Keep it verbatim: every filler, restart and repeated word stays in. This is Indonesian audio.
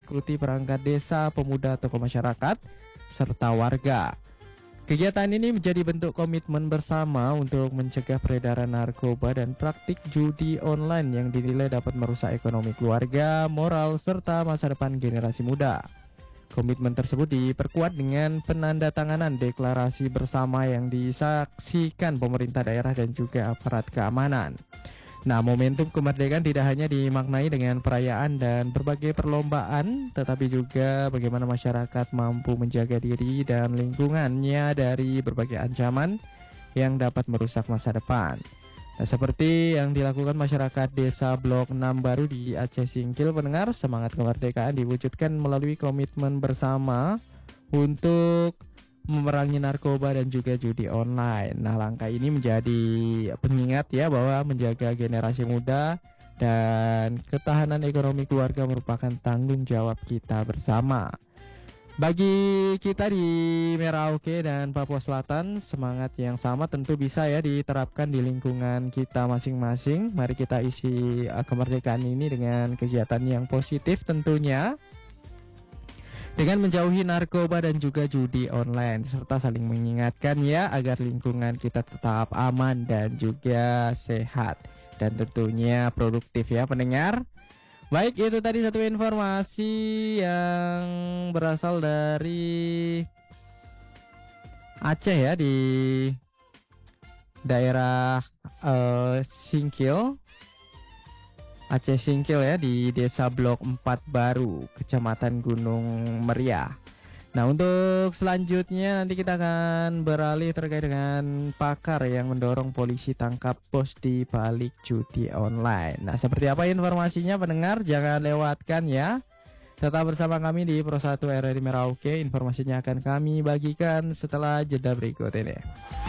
merekrut perangkat desa, pemuda, tokoh masyarakat, serta warga. Kegiatan ini menjadi bentuk komitmen bersama untuk mencegah peredaran narkoba dan praktik judi online yang dinilai dapat merusak ekonomi keluarga, moral, serta masa depan generasi muda. Komitmen tersebut diperkuat dengan penandatanganan deklarasi bersama yang disaksikan pemerintah daerah dan juga aparat keamanan. Nah, momentum kemerdekaan tidak hanya dimaknai dengan perayaan dan berbagai perlombaan, tetapi juga bagaimana masyarakat mampu menjaga diri dan lingkungannya dari berbagai ancaman yang dapat merusak masa depan. Nah, seperti yang dilakukan masyarakat desa Blok enam Baru di Aceh Singkil, pendengar, semangat kemerdekaan diwujudkan melalui komitmen bersama untuk memerangi narkoba dan juga judi online. Nah, langkah ini menjadi pengingat ya bahwa menjaga generasi muda dan ketahanan ekonomi keluarga merupakan tanggung jawab kita bersama. Bagi kita di Merauke dan Papua Selatan, semangat yang sama tentu bisa ya diterapkan di lingkungan kita masing-masing. Mari kita isi uh, kemerdekaan ini dengan kegiatan yang positif tentunya, dengan menjauhi narkoba dan juga judi online, serta saling mengingatkan ya agar lingkungan kita tetap aman dan juga sehat dan tentunya produktif ya pendengar. Baik, itu tadi satu informasi yang berasal dari Aceh ya, di daerah uh, Singkil, Aceh Singkil ya, di Desa Blok empat Baru, Kecamatan Gunung Meriah. Nah, untuk selanjutnya nanti kita akan beralih terkait dengan pakar yang mendorong polisi tangkap bos di balik judi online. Nah, seperti apa informasinya pendengar? Jangan lewatkan ya. Tetap bersama kami di Pro satu R R I Merauke. Informasinya akan kami bagikan setelah jeda berikut ini.